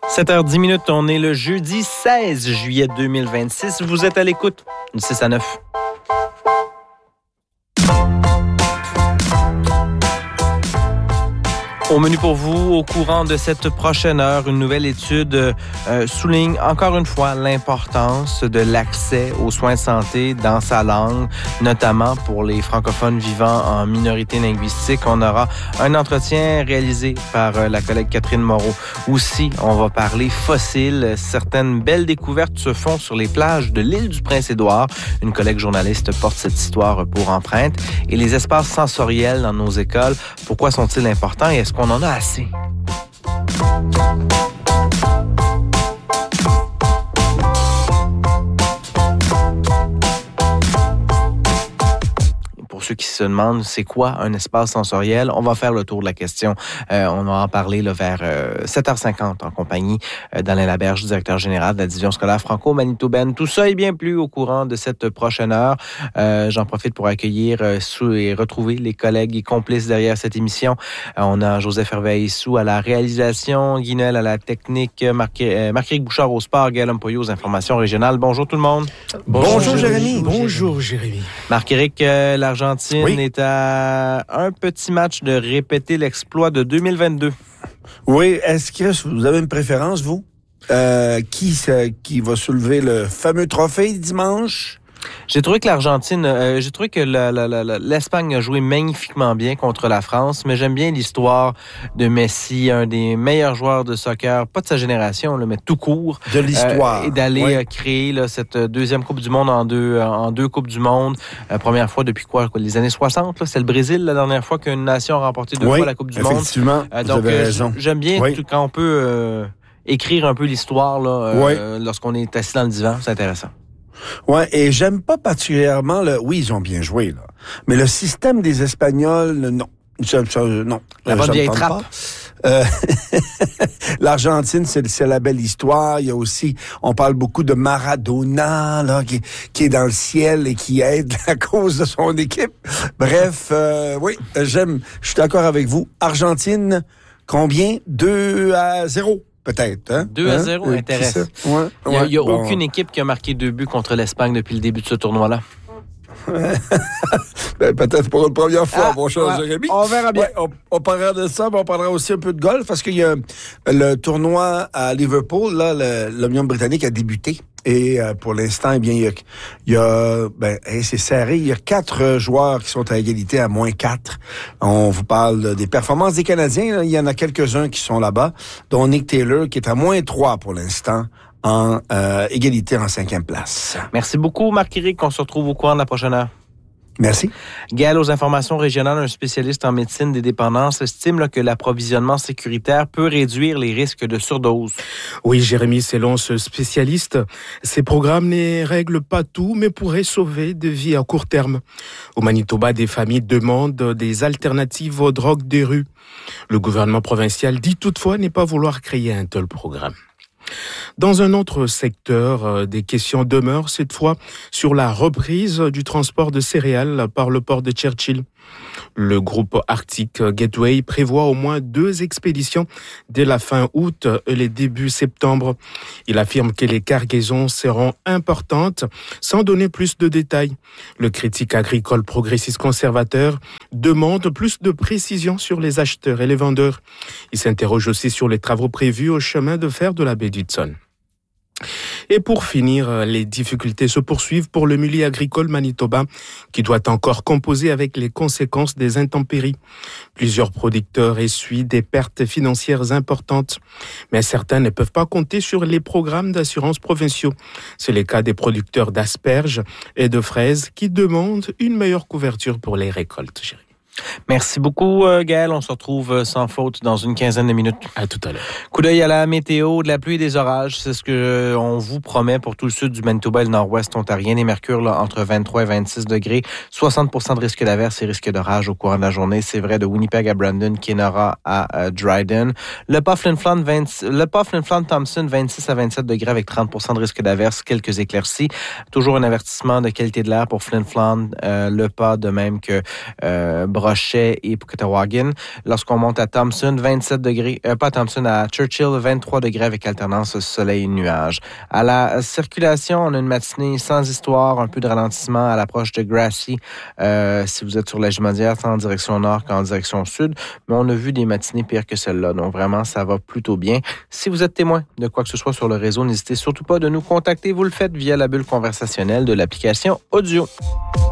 7h10, on est le jeudi 16 juillet 2026. Vous êtes à l'écoute du 6 à 9. Au menu pour vous, au courant de cette prochaine heure, une nouvelle étude souligne encore une fois l'importance de l'accès aux soins de santé dans sa langue, notamment pour les francophones vivant en minorité linguistique. On aura un entretien réalisé par la collègue Catherine Moreau. Aussi, on va parler fossiles. Certaines belles découvertes se font sur les plages de l'île du Prince-Édouard. Une collègue journaliste porte cette histoire pour empreinte. Et les espaces sensoriels dans nos écoles, pourquoi sont-ils importants et est-ce qu'on en a assez? Pour ceux qui se demandent c'est quoi un espace sensoriel, on va faire le tour de la question. On va en parler là, vers 7h50 en compagnie d'Alain Laberge, directeur général de la division scolaire franco-manitobaine. Tout ça et bien plus au courant de cette prochaine heure. J'en profite pour accueillir et retrouver les collègues et complices derrière cette émission. On a Joseph Hervé-Issou à la réalisation, Guy Noël à la technique, Marc-Éric Bouchard au sport, Gaël Ampoyo aux informations régionales. Bonjour tout le monde. Bonjour Jérémy. Bonjour Jérémy. Marc-Éric, l'Argentine est à un petit match de répéter l'exploit de 2022. Oui, est-ce que vous avez une préférence, vous? Qui va soulever le fameux trophée dimanche? J'ai trouvé que l'Argentine, l'Espagne a joué magnifiquement bien contre la France, mais j'aime bien l'histoire de Messi, un des meilleurs joueurs de soccer, pas de sa génération, là, mais tout court. De l'histoire. Et d'aller créer là, cette deuxième Coupe du Monde en deux Coupes du Monde. Première fois depuis quoi, les années 60, là, c'est le Brésil la dernière fois qu'une nation a remporté deux fois la Coupe du Monde. Effectivement, vous avez raison. J'aime bien quand on peut écrire un peu l'histoire là, lorsqu'on est assis dans le divan, c'est intéressant. Ouais, et j'aime pas particulièrement oui, ils ont bien joué, là. Mais le système des Espagnols, non. Non. La bonne vieille trappe. L'Argentine, c'est la belle histoire. Il y a aussi, on parle beaucoup de Maradona, là, qui est dans le ciel et qui aide la cause de son équipe. Bref, oui, je suis d'accord avec vous. Argentine, combien? 2-0. Peut-être, hein? 2-0, intéressant. Il n'y a aucune équipe qui a marqué 2 buts contre l'Espagne depuis le début de ce tournoi-là. Peut-être pour une première fois, mon cher Jérémy. On verra bien. Ouais, on parlera de ça, mais on parlera aussi un peu de golf, parce qu'il y a le tournoi à Liverpool, là, l'Union britannique a débuté. Et pour l'instant, eh bien, il y a c'est serré. Il y a 4 joueurs qui sont à égalité à -4. On vous parle des performances des Canadiens. Là. Il y en a quelques-uns qui sont là-bas, dont Nick Taylor, qui est à -3 pour l'instant, en égalité en 5e place. Merci beaucoup, Marc-Éric. On se retrouve au courant de la prochaine heure. Merci. Gaël, aux informations régionales, un spécialiste en médecine des dépendances estime que l'approvisionnement sécuritaire peut réduire les risques de surdose. Oui, Jérémy, selon ce spécialiste, ces programmes ne règlent pas tout, mais pourraient sauver des vies à court terme. Au Manitoba, des familles demandent des alternatives aux drogues des rues. Le gouvernement provincial dit toutefois ne pas vouloir créer un tel programme. Dans un autre secteur, des questions demeurent cette fois sur la reprise du transport de céréales par le port de Churchill. Le groupe Arctic Gateway prévoit au moins 2 expéditions dès la fin août et les débuts septembre. Il affirme que les cargaisons seront importantes sans donner plus de détails. Le critique agricole progressiste conservateur demande plus de précision sur les acheteurs et les vendeurs. Il s'interroge aussi sur les travaux prévus au chemin de fer de la baie d'Hudson. Et pour finir, les difficultés se poursuivent pour le milieu agricole manitobain qui doit encore composer avec les conséquences des intempéries. Plusieurs producteurs essuient des pertes financières importantes, mais certains ne peuvent pas compter sur les programmes d'assurance provinciaux. C'est le cas des producteurs d'asperges et de fraises qui demandent une meilleure couverture pour les récoltes. Merci beaucoup, Gaël. On se retrouve sans faute dans une quinzaine de minutes. À tout à l'heure. Coup d'œil à la météo, de la pluie et des orages. C'est ce qu'on vous promet pour tout le sud du Manitoba et le nord-ouest ontarien. Les mercures là, entre 23 et 26 degrés. 60% de risque d'averse et risque d'orage au courant de la journée. C'est vrai de Winnipeg à Brandon, Kenora à Dryden. Le pas Flin-Flon-Thompson, 26 à 27 degrés avec 30% de risque d'averse. Quelques éclaircies. Toujours un avertissement de qualité de l'air pour Flin-Flon. Le pas de même que Rochet et Pukatawagan. Lorsqu'on monte à Thompson, 27 degrés, pas à Thompson, à Churchill, 23 degrés avec alternance soleil et nuages. À la circulation, on a une matinée sans histoire, un peu de ralentissement à l'approche de Grassy. Si vous êtes sur la Jumadière, tant en direction nord qu'en direction sud, mais on a vu des matinées pires que celle-là. Donc vraiment, ça va plutôt bien. Si vous êtes témoin de quoi que ce soit sur le réseau, n'hésitez surtout pas de nous contacter. Vous le faites via la bulle conversationnelle de l'application Audio.